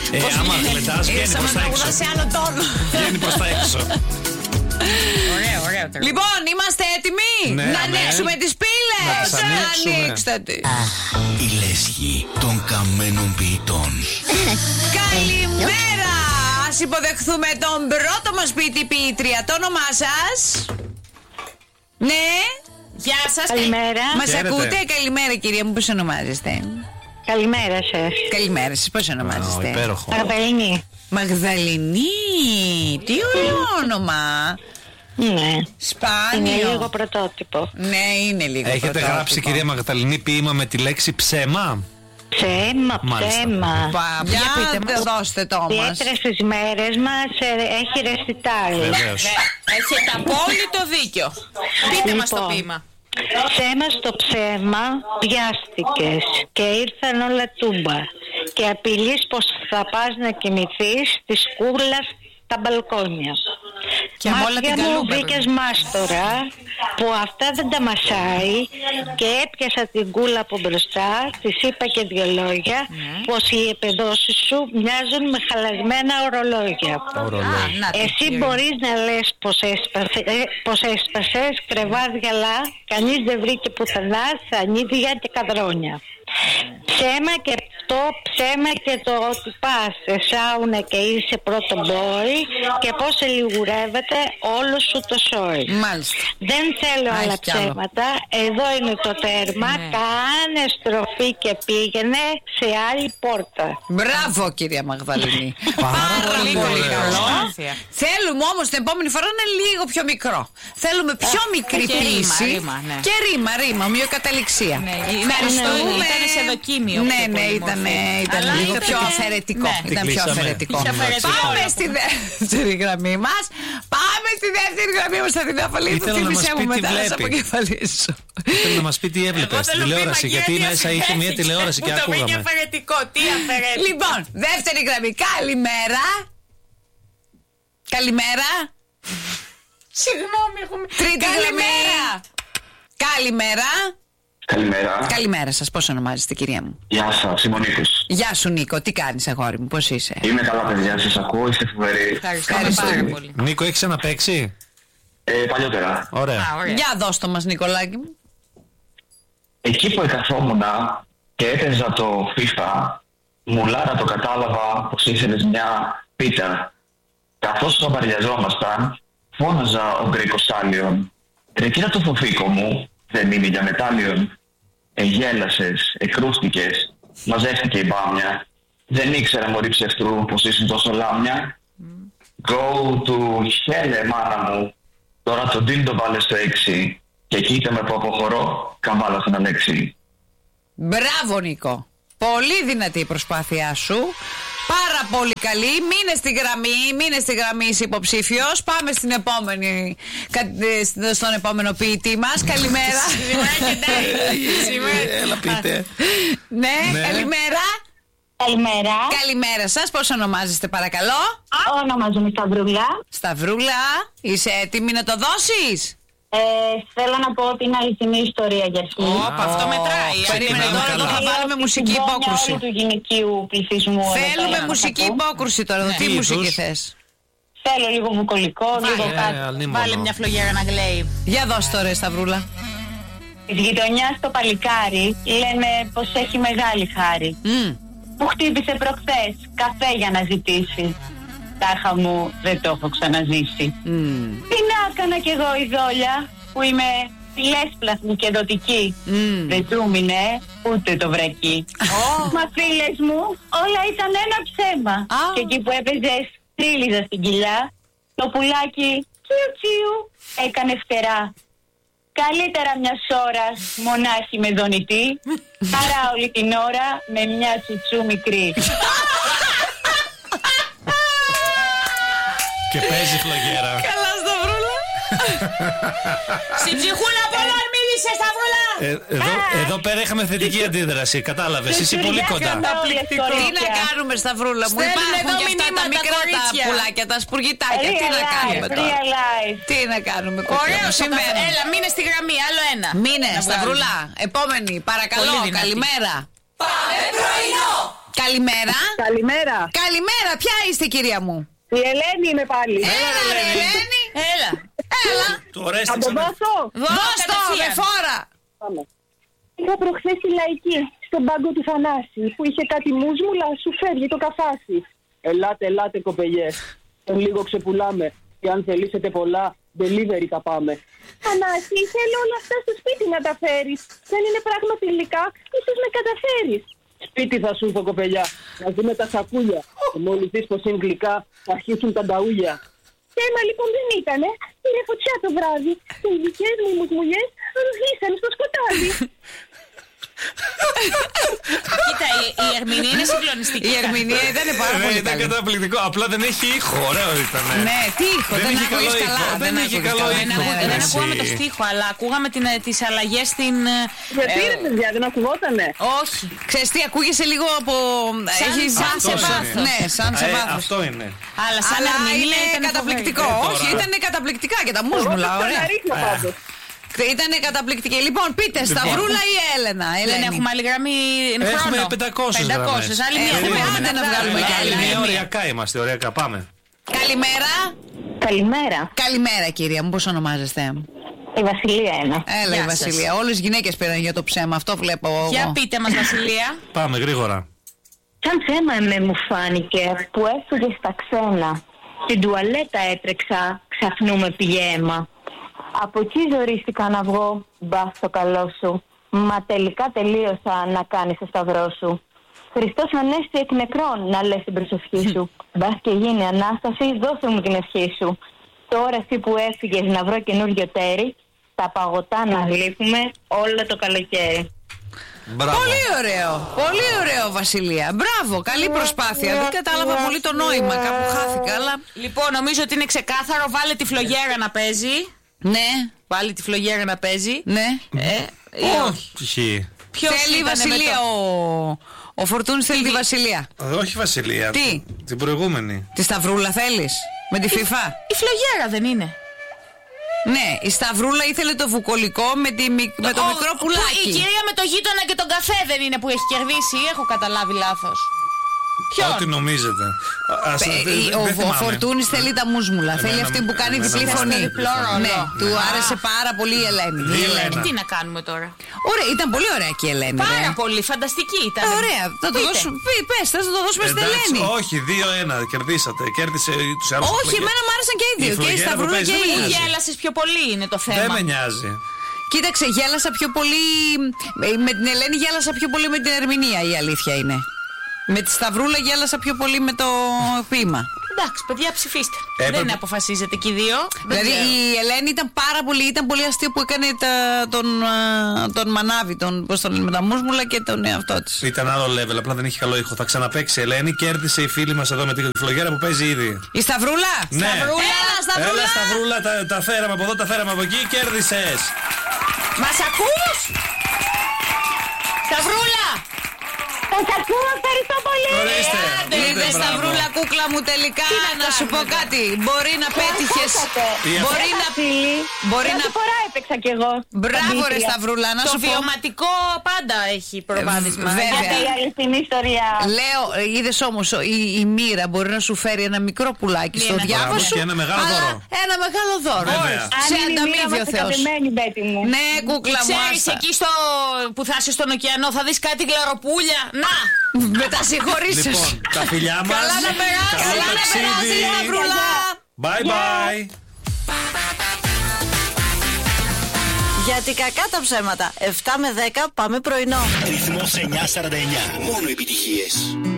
Άμα γλεντάς, βγαίνει προς τα έξω. σε άλλο τόνο. Βγαίνει προς τα έξω. Ωραίο. Λοιπόν, είμαστε έτοιμοι να ανοίξουμε τις πύλες. Ανοίξτε τις. Η λέσχη των καμένων ποιητών. Καλημέρα. Ας υποδεχθούμε τον πρώτο μας ποιητή ποιήτρια. Το όνομά σας? Ναι. Γεια σας. Καλημέρα. Μας ακούτε? Καλημέρα κυρία μου, πώς ονομάζεστε? Καλημέρα σας. Καλημέρα σας, πώς ονομάζεστε? Υπέροχο. Μαγδαληνή. Μαγδαληνή. Τι ωραίο όνομα. Ναι. Σπάνιο. Είναι λίγο πρωτότυπο. Ναι, είναι λίγο Έχετε πρωτότυπο. γράψει, κυρία Μαγδαληνή, ποίημα με τη λέξη ψέμα? Ψέμα. Για πείτε, δώστε το μας. Ιδιαίτερα στις μέρες μας έχει ρεστιτάρει. Βεβαίως. Έχετε απόλυτο δίκιο. Πείτε μας το ποίημα. Ψέμα στο ψέμα βιάστηκες και ήρθαν όλα τούμπα και απειλείς πως θα πας να κοιμηθείς της κούλας τα μπαλκόνια. Και με όλα την Μάτια μου καλούμπα, βρήκες μάστορα που αυτά δεν τα μασάει και έπιασα την κούλα από μπροστά, της είπα και δυο λόγια πως οι επεδόσεις σου μοιάζουν με χαλασμένα ορολόγια. Εσύ μπορείς να λες πως έσπασες κρεβάδια, αλλά κανείς δεν βρήκε πουθενά σανίδια και καδρόνια. Ψέμα και αυτό, ψέμα και το ότι πας σε σάουνα και είσαι πρώτο μπόι και πως σε λιγουρεύεται όλο σου το σόι. Μάλιστα. Δεν θέλω άλλα ψέματα. Εδώ είναι το τέρμα. Κάνε στροφή και πήγαινε σε άλλη πόρτα. Μπράβο κυρία Μαγδαληνή. Πάρα πολύ καλό. Θέλουμε όμως την επόμενη φορά να είναι λίγο πιο μικρό. Θέλουμε πιο μικρή ποιήση. Και ρήμα, ομοιοκαταληξία. Ευχαριστούμε. Ήταν σε δοκίμιο. Ναι, ήταν λίγο πιο αφαιρετικό. Ήταν πιο αφαιρετικό. Πάμε στη δεύτερη γραμμή μας. Θα την αφαλήσω. Θύμισέ μου μετά να σας αποκεφαλίσω. Θέλω να μας πει τι έβλεπε στην τηλεόραση, γιατί μέσα είχε μια τηλεόραση και ακούγαμε. Τι αφαιρετικό. Λοιπόν, δεύτερη γραμμή. Καλημέρα. Συγγνώμη, έχουμε. Τρίτη γραμμή. Καλημέρα. Καλημέρα σας, πώς ονομάζεστε κυρία μου? Γεια σας, είμαι ο Νίκος. Γεια σου Νίκο, τι κάνεις αγόρι μου, πώς είσαι? Είμαι καλά παιδιά, σας ακούω, είστε φοβεροί. Ευχαριστώ πάρα πολύ. Νίκο, έχεις ξαναπαίξει? Παλιότερα. Ωραία. Για δώσ' το μας Νικολάκη μου. Εκεί που εκαθόμουν και έπαιζα το FIFA, μουλάρα το κατάλαβα πως ήθελες μια πίτα. Καθώς σαμπαριαζόμασταν, φώναζα ο Γκρικοστάλιον. Ρε κοίτα το φοφίκο μου, δεν είναι για μετάλλιον. Γέλασες, εκρούστηκες, μαζεύτηκε η μπάμια. Δεν ήξερα μωρή ψευτρού πως ήσουν τόσο λάμια. Go to hell, μάνα μου. Τώρα το ντύν το βάλε στο 6 και κοίτα με που αποχωρώ, καμπάλα στην Αλέξη. Μπράβο Νίκο, πολύ δυνατή η προσπάθειά σου. Πάρα πολύ καλή. Μείνε στη γραμμή είσαι υποψήφιος. Πάμε στον επόμενο ποιητή μας. Καλημέρα. Έλα πείτε. Ναι, καλημέρα. Καλημέρα σας. Πώς ονομάζεστε παρακαλώ? Ονομάζομαι Σταυρούλα. Σταυρούλα, είσαι έτοιμη να το δώσεις? Θέλω να πω ότι είναι αληθινή ιστορία για αρχή. Αυτό μετράει. Περίμενε τώρα, εδώ θα βάλουμε μουσική υπόκρουση. Του γυναικείου πληθυσμού. Θέλουμε μουσική υπόκρουση τώρα. Τι μουσική θες? Θέλω λίγο βουκολικό, λίγο κάτι. Βάλε μια φλογέρα να γλέει. Για δώσ' τώρα Σταυρούλα. Της γειτονιάς το παλικάρι λένε πως έχει μεγάλη χάρη. Που χτύπησε προχθές καφέ για να ζητήσει. Τάχα μου δεν το έχω ξαναζήσει. Τι να έκανα κι εγώ η δόλια που είμαι τηλέσπλαχνη και δοτική. Δεν του έμεινε ούτε το βρακί. Μα φίλες μου όλα ήταν ένα ψέμα. Και εκεί που έπαιζες τρίλιζα στην κοιλιά, το πουλάκι τσιου τσιου έκανε φτερά. Καλύτερα μιας ώρας μονάχη με δονητή παρά όλη την ώρα με μια τσουτσού μικρή. Και παίζει φλογέρα. Καλά Σταυρούλα. Στην ψυχούλα πολλά μίλησε Σταυρούλα. Εδώ πέρα είχαμε θετική αντίδραση. Κατάλαβες, είσαι πολύ κοντά. Τι να κάνουμε Σταυρούλα μου? Υπάρχουν και αυτά τα μικρά τα πουλάκια, τα σπουργητάκια. Τι να κάνουμε τώρα? Τι να κάνουμε? Ωραίο συμβαίνει. Έλα μείνε στη γραμμή, άλλο ένα. Μείνε Σταυρούλα. Επόμενη παρακαλώ, καλημέρα. Πάμε πρωινό. Καλημέρα. Καλημέρα. Καλημέρα, ποια είστε, κυρία μου? Η Ελένη είμαι πάλι. Έλα, ρε Ελένη. Έλα. Θα το δώσω. Δώσ' το, με φόρα. Πάμε. Είχα προχθές στη Λαϊκή, στον πάγκο του Θανάση, που είχε κάτι μουσμουλα, σου φεύγει το καφάσι. Ελάτε κοπελιές, τον λίγο ξεπουλάμε. Και αν θελήσετε πολλά, delivery τα πάμε. Θανάση, θέλω όλα αυτά στο σπίτι να τα φέρεις. Δεν είναι πράγματι υλικά, ίσως με καταφέρεις. Σπίτι θα σου έρθω, κοπελιά, να δούμε τα σακούλια. Και μόλις δεις πως είναι γλυκά, θα αρχίσουν τα νταούλια. Θέμα λοιπόν δεν ήτανε, πήρε φωτιά το βράδυ. Και οι δικές μου μουσμουλιές ρουχήσανε στο σκοτάδι. Κοίτα, η ερμηνεία είναι συγκλονιστική. Η ερμηνεία ήταν πάρα πολύ Ήταν καλή. καταπληκτικό. Απλά δεν έχει ήχο. Ωραίο ήταν. Ναι, τι ήχο, δεν ακούγες καλά. Δεν έχει καλό ήχο. Δεν ακούγαμε το στίχο, αλλά ακούγαμε τις αλλαγές στην. Γιατί ρε παιδιά, δεν ακουγότανε? Όχι. Ξέρεις τι, ακούγεσαι λίγο από. Σαν σε βάθος. Ναι, σαν σε βάθος. Αυτό είναι. Αλλά σαν ερμηνεία είναι ήταν καταπληκτικό. φοβερή. Όχι, ήταν καταπληκτικά και τα μουσμουλα, ωραία. Ήταν καταπληκτική. Λοιπόν, πείτε, Σταυρούλα ή Έλενα? Δεν έχουμε άλλη γραμμή. Έχουμε 500 γραμμές. Άλλη μία. Άντε να βγάλουμε κι άλλη μία. Οριακά είμαστε, οριακά. Πάμε. Καλημέρα. Καλημέρα. Καλημέρα, κυρία μου. Πώς ονομάζεστε? Η Βασιλεία είναι. Έλα, η Γεια σας. Βασιλεία. Όλες οι γυναίκες πήραν για το ψέμα. Αυτό βλέπω εγώ. Για πείτε μας, Βασιλεία. Πάμε γρήγορα. Σαν ψέμα μου φάνηκε που έφυγε στα ξένα. Στην τουαλέτα έτρεξα, ξαφνού με πήγε αίμα. Από εκεί ζορίστηκα να βγω, μπα στο καλό σου. Μα τελικά τελείωσα να κάνεις το σταυρό σου. Χριστός ανέστη εκ νεκρών, να λες την προσευχή σου. Μπας και γίνει Ανάσταση, δώσε μου την ευχή σου. Τώρα εσύ που έφυγες να βρω καινούριο τέρι, τα παγωτά να γλύφουμε όλο το καλοκαίρι. Μπράβο. Πολύ ωραίο. Πολύ ωραίο, Βασιλεία. Μπράβο, καλή προσπάθεια. Δεν κατάλαβα πολύ το νόημα. Κάπου χάθηκα, αλλά. Λοιπόν, νομίζω ότι είναι ξεκάθαρο. Βάλε τη φλογέρα να παίζει. Ναι, Βάλει τη φλογέρα να παίζει. ναι. Όχι. Ποιος Θέλει η ήτανε με Βασιλεία. το- Ο Φορτούνης θέλει τη Βασιλεία. Όχι Βασιλεία. Τι? Την προηγούμενη. Τη Σταυρούλα θέλεις? Με τη FIFA. Η φλογέρα δεν είναι. Ναι, η Σταυρούλα ήθελε το βουκολικό με το μικρό πουλάκι. Η κυρία με το γείτονα και τον καφέ δεν είναι που έχει κερδίσει, ή έχω καταλάβει λάθος? Ποιον? Ό,τι νομίζετε. Ο Φορτούνης θέλει τα μουσμουλα. Θέλει αυτή που κάνει διπλή φωνή. διπλό ρόλο. Ναι, του άρεσε πάρα πολύ η Ελένη. Η Ελένη. Τι να κάνουμε τώρα? Ωραία, ήταν πολύ ωραία και η Ελένη. Πάρα πολύ, φανταστική ήταν. Ωραία, θα το Πείτε. δώσουμε. Πες, θα το δώσουμε στην Εντάξει, Ελένη. όχι, 2-1. Κερδίσατε. Κέρδισε τους άλλους. Όχι, εμένα μου άρεσαν και οι δύο. Η Και η φλογέρα που Σταυρούλα παίζει και δεν η. με νοιάζει. Γέλασες πιο πολύ είναι το θέμα. Δεν με νοιάζει. Κοίταξε, γέλασα πιο πολύ. Με την Ελένη γέλασα πιο πολύ με την ερμηνεία, η αλήθεια είναι. Με τη Σταυρούλα γέλασα πιο πολύ με το ποίημα. Εντάξει, παιδιά, ψηφίστε. Έπρεπε- Δεν αποφασίζετε και οι δύο. Δηλαδή η Ελένη ήταν πάρα πολύ, ήταν πολύ αστείο που έκανε τον Μανάβη, πώς τον λένε, με τα μουσμουλα και τον εαυτό της. Ήταν άλλο level, απλά δεν έχει καλό ήχο. Θα ξαναπαίξει η Ελένη. Κέρδισε η φίλη μας εδώ με τη φλογέρα που παίζει ήδη. Η Σταυρούλα! Ναι. Έλα, Σταυρούλα! Έλα Σταυρούλα, τα φέραμε από εδώ, τα φέραμε από εκεί. Κέρδισες. Μας ακούς? Σταυρούλα! Σας ακούω, ευχαριστώ πολύ. Ορίστε. Είδε, Μπράβο. Σταυρούλα κούκλα μου, τελικά να σου πω κάτι. Μπορεί να πέτυχες. Μπορεί να. Μπορεί να. Πρώτη φορά έπαιξα κι εγώ. Μπράβο, ρε Σταυρούλα, να Το σου πω. βιωματικό πάντα έχει προβάδισμα. βέβαια. Γιατί η αληθινή ιστορία. Λέω, είδε όμως η μοίρα μπορεί να σου φέρει ένα μικρό πουλάκι στο Ένα. διάβα Μπράβο, σου. και ένα μεγάλο αλλά δώρο. Ένα μεγάλο δώρο. Βέβαια. Σε Αν είναι η μοίρα ανταμείβει ο μας Θεός. αγαπημένη, Μπέτη μου. Ναι, κούκλα μου, Ξέρεις, άστα. εκεί που θα είσαι στον ωκεανό θα δεις κάτι γλαροπούλια. Να! Με τα συγχωρήσεις. Λοιπόν, τα φιλιά μας. Καλά να περάσεις. Καλό Καλά να ταξίδι. περάσεις, Σταυρούλα. Bye bye. Γιατί κακά τα ψέματα. 7 με 10 πάμε πρωινό. Ρυθμός 949. Μόνο επιτυχίες.